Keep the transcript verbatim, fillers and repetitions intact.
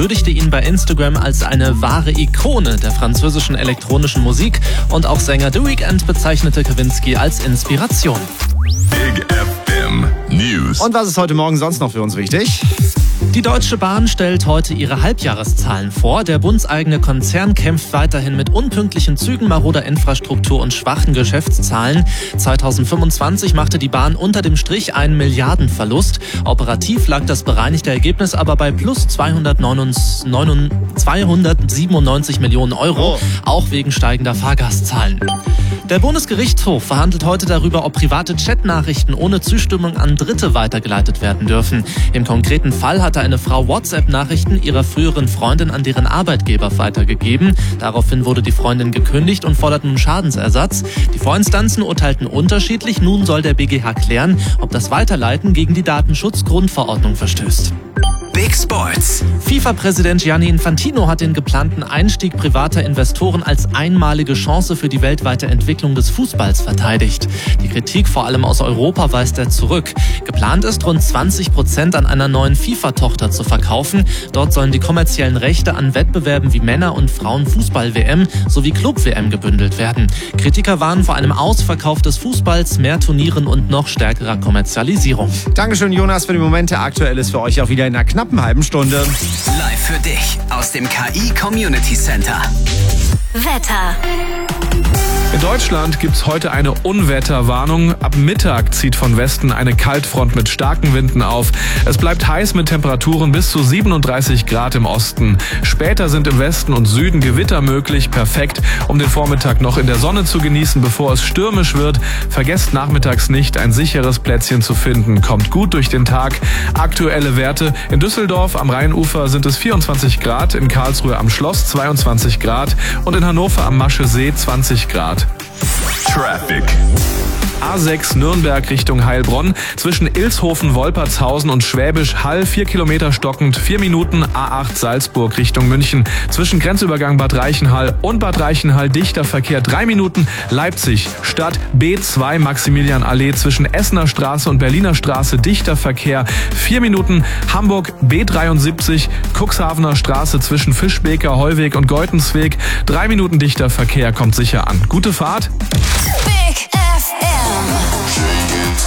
würdigte ihn bei Instagram als eine wahre Ikone der französischen elektronischen Musik und auch Sänger The Weeknd bezeichnete Kavinsky als Inspiration. Big F M News. Und was ist heute Morgen sonst noch für uns wichtig? Die Deutsche Bahn stellt heute ihre Halbjahreszahlen vor. Der bundseigene Konzern kämpft weiterhin mit unpünktlichen Zügen, maroder Infrastruktur und schwachen Geschäftszahlen. zweitausendfünfundzwanzig machte die Bahn unter dem Strich einen Milliardenverlust. Operativ lag das bereinigte Ergebnis aber bei plus zweihundertsiebenundneunzig Millionen Euro, auch wegen steigender Fahrgastzahlen. Der Bundesgerichtshof verhandelt heute darüber, ob private Chatnachrichten ohne Zustimmung an Dritte weitergeleitet werden dürfen. Im konkreten Fall hatte eine Frau WhatsApp-Nachrichten ihrer früheren Freundin an deren Arbeitgeber weitergegeben. Daraufhin wurde die Freundin gekündigt und fordert nun Schadensersatz. Die Vorinstanzen urteilten unterschiedlich. Nun soll der B G H klären, ob das Weiterleiten gegen die Datenschutzgrundverordnung verstößt. Big Sports. FIFA-Präsident Gianni Infantino hat den geplanten Einstieg privater Investoren als einmalige Chance für die weltweite Entwicklung des Fußballs verteidigt. Die Kritik vor allem aus Europa weist er zurück. Geplant ist, rund zwanzig Prozent an einer neuen FIFA-Tochter zu verkaufen. Dort sollen die kommerziellen Rechte an Wettbewerben wie Männer- und Frauen-Fußball-W M sowie Club-W M gebündelt werden. Kritiker warnen vor einem Ausverkauf des Fußballs, mehr Turnieren und noch stärkerer Kommerzialisierung. Dankeschön, Jonas, für die Momente. Aktuell ist für euch auch wieder in einer knappen halben Stunde. Live für dich aus dem K I Community Center. Wetter. In Deutschland gibt's heute eine Unwetterwarnung. Ab Mittag zieht von Westen eine Kaltfront mit starken Winden auf. Es bleibt heiß mit Temperaturen bis zu siebenunddreißig Grad im Osten. Später sind im Westen und Süden Gewitter möglich. Perfekt, um den Vormittag noch in der Sonne zu genießen, bevor es stürmisch wird. Vergesst nachmittags nicht, ein sicheres Plätzchen zu finden. Kommt gut durch den Tag. Aktuelle Werte: in Düsseldorf am Rheinufer sind es vierundzwanzig Grad, in Karlsruhe am Schloss zweiundzwanzig Grad und in Hannover am Maschesee zwanzig Grad. Traffic. A sechs Nürnberg Richtung Heilbronn. Zwischen Ilshofen, Wolpertshausen und Schwäbisch Hall vier Kilometer stockend, vier Minuten. A acht Salzburg Richtung München. Zwischen Grenzübergang Bad Reichenhall und Bad Reichenhall dichter Verkehr, drei Minuten. Leipzig Stadt B zwei Maximilianallee zwischen Essener Straße und Berliner Straße dichter Verkehr, vier Minuten. Hamburg B dreiundsiebzig Cuxhavener Straße zwischen Fischbeker, Heuweg und Geutensweg, drei Minuten dichter Verkehr, kommt sicher an. Gute Fahrt.